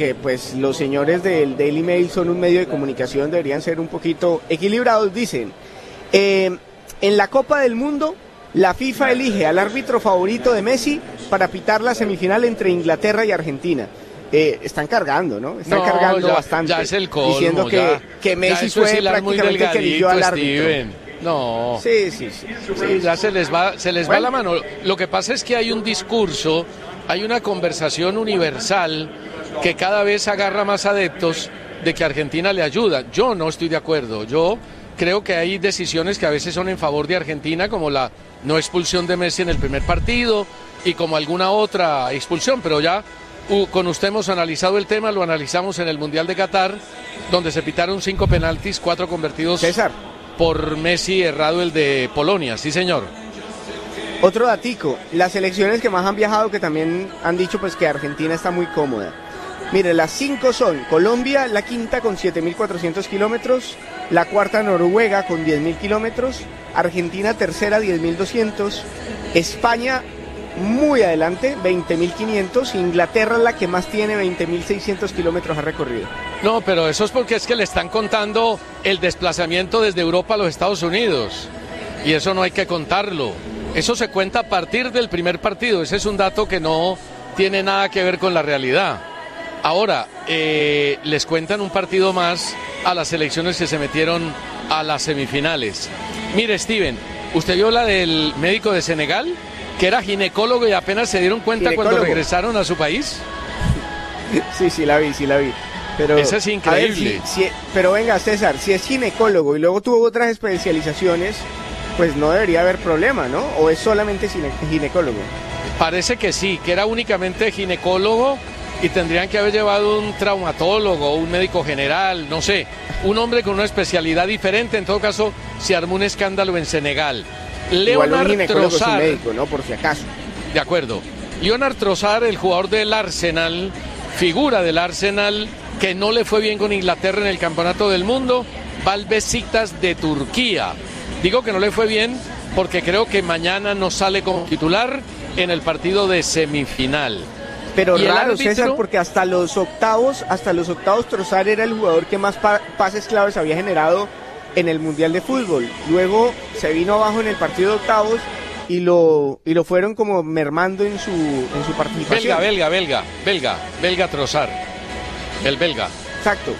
porque pues los señores del Daily Mail son un medio de comunicación, deberían ser un poquito equilibrados. Dicen, en la Copa del Mundo, la FIFA elige al árbitro favorito de Messi para pitar la semifinal entre Inglaterra y Argentina. Están cargando, ¿no? Están cargando bastante. Ya es el colmo, diciendo que Messi fue prácticamente el que eligió al árbitro. Steven. No. Sí, ya se les va la mano. Lo que pasa es que hay un discurso, hay una conversación universal que cada vez agarra más adeptos de que Argentina le ayuda. Yo no estoy de acuerdo. Yo creo que hay decisiones que a veces son en favor de Argentina, como la no expulsión de Messi en el primer partido y como alguna otra expulsión, pero ya con usted hemos analizado el tema, lo analizamos en el Mundial de Qatar, donde se pitaron 5 penaltis, 4 convertidos por Messi, errado el de Polonia, sí señor. Otro datico, las selecciones que más han viajado, que también han dicho pues que Argentina está muy cómoda. Mire, las 5 son Colombia, la quinta con 7.400 kilómetros, la cuarta Noruega con 10.000 kilómetros, Argentina tercera 10.200, España muy adelante 20.500, Inglaterra la que más tiene 20.600 kilómetros ha recorrido. No, pero eso es porque es que le están contando el desplazamiento desde Europa a los Estados Unidos y eso no hay que contarlo. Eso se cuenta a partir del primer partido, ese es un dato que no tiene nada que ver con la realidad. Ahora, les cuentan un partido más a las selecciones que se metieron a las semifinales. Mire, Steven, ¿usted vio la del médico de Senegal? Que era ginecólogo y apenas se dieron cuenta cuando regresaron a su país. Sí, la vi. Pero, eso es increíble. Pero venga, César, si es ginecólogo y luego tuvo otras especializaciones, pues no debería haber problema, ¿no? ¿O es solamente ginecólogo? Parece que sí, que era únicamente ginecólogo y tendrían que haber llevado un traumatólogo, un médico general, no sé, un hombre con una especialidad diferente. En todo caso, se armó un escándalo en Senegal. Leonard Trossard, médico, ¿no? Por si acaso. De acuerdo. Leonard Trossard, el jugador del Arsenal, figura del Arsenal, que no le fue bien con Inglaterra en el Campeonato del Mundo, va al Besiktas de Turquía. Digo que no le fue bien porque creo que mañana no sale como titular en el partido de semifinal. Pero raro, César, porque hasta los octavos Trossard era el jugador que más pases claves había generado en el Mundial de Fútbol. Luego se vino abajo en el partido de octavos y lo fueron como mermando en su participación. Belga Trossard. El belga. Exacto.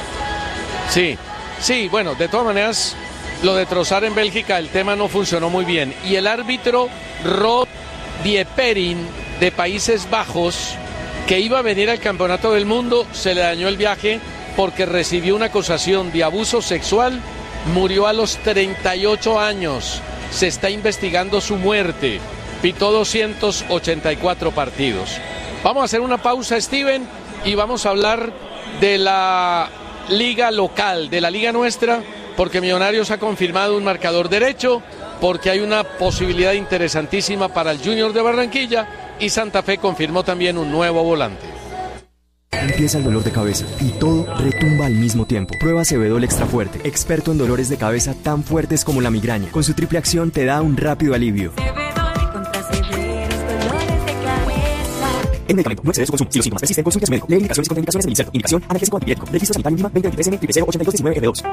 Sí, bueno, de todas maneras, lo de Trossard en Bélgica, el tema no funcionó muy bien. Y el árbitro Rod Dieperin, de Países Bajos, que iba a venir al Campeonato del Mundo, se le dañó el viaje porque recibió una acusación de abuso sexual. Murió a los 38 años. Se está investigando su muerte. Pitó 284 partidos. Vamos a hacer una pausa, Steven, y vamos a hablar de la liga local, de la liga nuestra, porque Millonarios ha confirmado un marcador derecho, porque hay una posibilidad interesantísima para el Junior de Barranquilla y Santa Fe confirmó también un nuevo volante. Empieza el dolor de cabeza y todo retumba al mismo tiempo. Prueba Cebedol Extra Fuerte, experto en dolores de cabeza tan fuertes como la migraña. Con su triple acción te da un rápido alivio. Cebedol contra severos dolores de cabeza. El medicamento no excede su consumo. Si los síntomas persisten, consulte a su médico. Lee indicaciones y contraindicaciones del inserto. Indicación: analgésico antipirético. Registro sanitario mínima 2023 M 8219 F2.